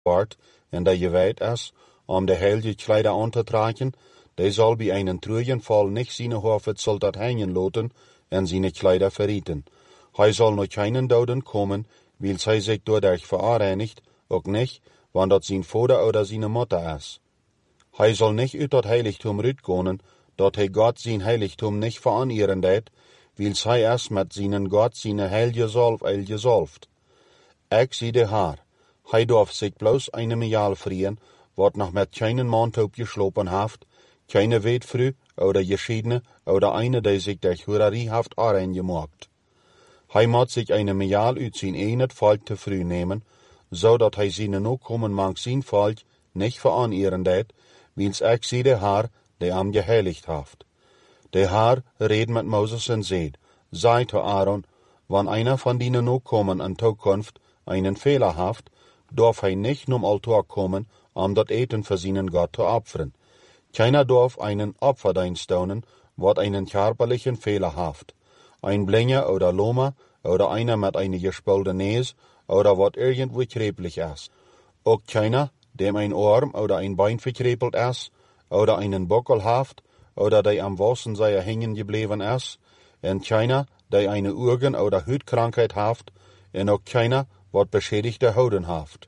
wordt, en dat je weet is, om de heilige kleider aan te trekken, die zal bij einen treuen Fall nicht seine hoofd soldat hängen laten en seine Kleider verrieten. Hij zal noch keinen Doden kommen, weil hij sich dadurch vereinigt, ook nicht, wann dat sein Vater oder seine Mutter is. Hij zal nicht uit dat Heiligtum uitgaan, dat hij Gott sein Heiligtum nicht veranieren deed, weil hij is met seinen Gott seine heilige Salf gesalft. Ik zie de Haar, hij darf sich bloß eine Mejal frieren, wat noch met keinen Mann geslopen haft, keine Wetfrü oder Geschiedene oder eine, die sich der Churerie haft gemacht. Hij moet sich eine Mejal uit zijn enet Volk te früh nehmen, zodat hij seine Nachkommen mang zijn Volk nicht veranieren deed, wils ik zie de Haar, die am geheiligt haft. De Haar reed met Moses en zeid, sei zu Aaron, wann einer von denen Nachkommen in Zukunft einen Fehler haft, darf hij nicht zum Altar kommen, dat Eten für seinen Gott zu opfern. Keiner darf einen Opferdienst tun, wat einen körperlichen Fehler haft. Ein Blinger oder Loma oder einer mit einer gespulten Nees oder wat irgendwo kreblich ist. Auch keiner, dem ein Arm oder ein Bein verkrepelt ist oder einen Buckel haft oder der am Wassenseier hängen geblieben ist, und keiner, der eine Organ- oder Hautkrankheit haft, und auch keiner, wat beschädigte Hauten haft.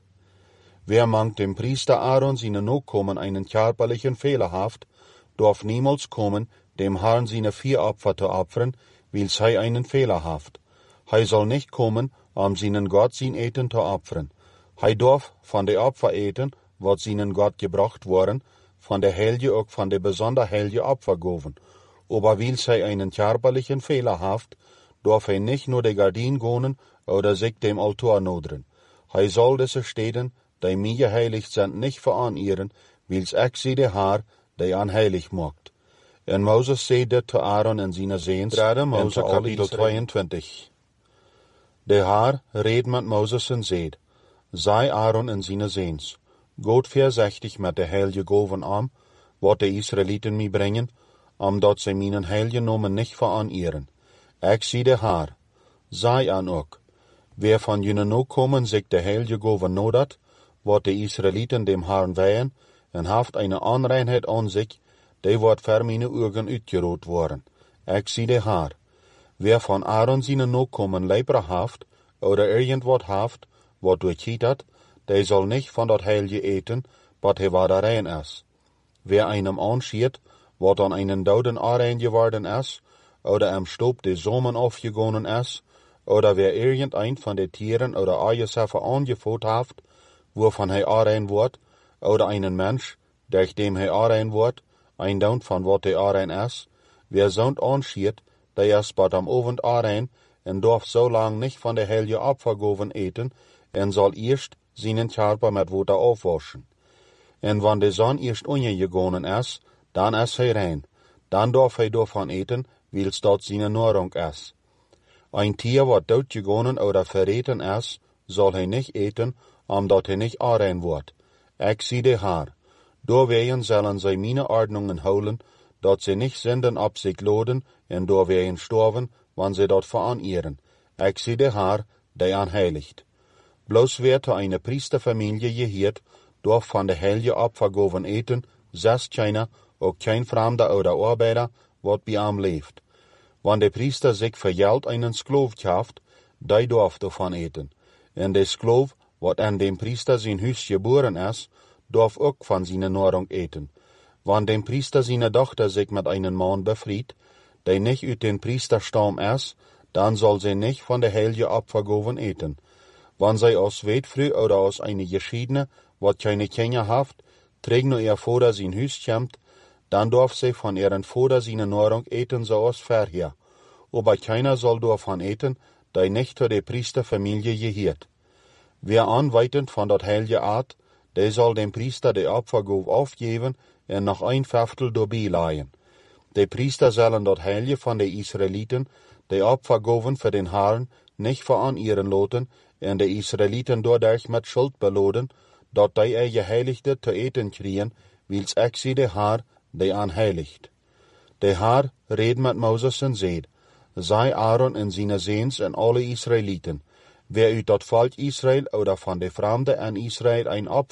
Wer mangt dem Priester Aaron seine Nachkommen einen körperlichen Fehler haft, darf niemals kommen, dem Herrn seine 4 Opfer zu opfern, weil sei einen Fehler haft. Hij soll nicht kommen, seinen Gott sein Eten zu opfern. Hij darf von de Opfer eten, wat seinen Gott gebracht worden, von der Helge auch von der besonder Helge Opfer goven. Aber weil sei einen körperlichen Fehler haft, darf hij nicht nur de Gardin gonen oder sich dem Altar nodren. Hij soll diese Städten, die mir geheiligt sind, nicht veranieren, wils ich sie de Haar, die an heilig macht. En Moses zei dit zu Aaron en seine Seens, in Mose Kapitel 22. De Haar reed met Moses en zeid, sei Aaron en seine Seens, Gott voorzichtig met de heilige goven am, wat de Israeliten mij brengen, omdat zij mijn heilige nomen nicht veranieren. Ik zie de Haar, sei an ook, wer van jullie Nachkommen sich de heilige goven nodert, wat de Israeliten dem Herrn weihen, en haft eine Anreinheit an sich, die wordt voor meine Augen uitgeroot worden. Ik zie de Haar. Wer von Aaron seine Nachkommen Leibra haft, oder irgendwat haft, wat durchkietert, der soll nicht von dat Heilige eten, wat he war rein is. Wer einem anschiert, wat an einen Doden rein geworden is, oder am Stob de Somen aufgegangen is, oder wer irgendein von de Tieren oder Eiersäffe angefot haft, wovon he rein wordt, oder einen Mensch, durch dem he rein wordt, ein Down von wat de rein is, wer zond anschiert, der is bat am Abend rein, en darf so lang nicht von der heilige Opfergoven eten, en soll erst seinen Körper mit Wasser aufwaschen. En wann de Sonne erst untergegangen is, dann is hij rein. Dann darf hij davon eten, wils dat seine Nahrung is. Ein Tier, wat doodgegangen oder verreten is, soll hij nicht eten, omdat hij nicht rein wordt. Ik zie de Haar. Doorwegen zullen zij meine Ordnungen houden, dat sie nicht Sünden ab sich laden, en doorwegen sterven, wann sie dort veranieren. Ik zie de Haar, die anheiligt. Bloß wer zu einer Priesterfamilie gehört, darf von der heilige Opfergoven eten, selbst keiner, auch kein Fremder oder Arbeiter, wat bei ihm lebt. Wann der Priester sich für Geld einen Sklav kauft, der darf davon eten. En der Sklav, wat an dem Priester sein Hüs geboren ist, darf auch von seiner Nahrung eten. Wann dem Priester seine Tochter sich mit einem Mann befried, der nicht uit den Priesterstamm ist, dann soll sie nicht von der heilige Opfergoven eten. Wann sie aus Wetfrü oder aus einer Geschiedene, wat keine Kinder haft, trägt nur ihr Vater sein Hüs kommt, dann darf sie von ihren Vater seine Nahrung eten, so aus vorher. Aber keiner soll davon eten, der nicht zu der Priesterfamilie gehört. Wer anweitend von dat heilige Art, der soll dem Priester die Opfergof aufgeben und noch ein Fünftel dabei leihen. Die Priester sollen dat Heilige von den Israeliten die Opfergoven für den Herrn nicht veranieren lassen und die Israeliten dadurch mit Schuld beladen, dat die ihr Geheiligte zu eten kriegen, wils ich sie de Herr, die anheiligt. De Herr reed mit Moses und seid, sei Aaron und seine Seens und alle Israeliten, wer uit dat Volk Israel oder von de Fremde an Israel ein